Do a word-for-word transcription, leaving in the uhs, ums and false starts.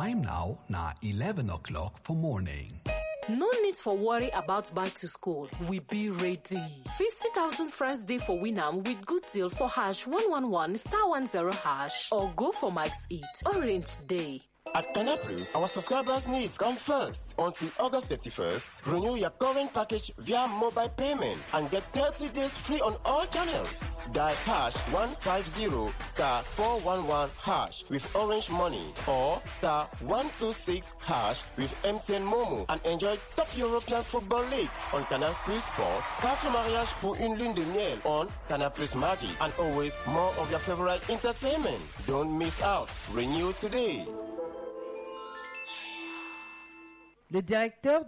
time now na eleven o'clock for morning. No need for worry about back to school. We be ready. fifty thousand francs day for Winam with good deal for hash one one one star one zero hash or go for Max Eat. Orange Day. At Canal Plus, our subscribers' needs come first. Until August thirty-first, renew your current package via mobile payment and get thirty days free on all channels. Dial hash one five zero star four one one hash with Orange Money or star one two six hash with M T N Momo and enjoy top European football leagues on Canal Plus Sport. Carte mariage pour une lune de miel on Canal Plus Magic and always more of your favorite entertainment. Don't miss out. Renew today. Le directeur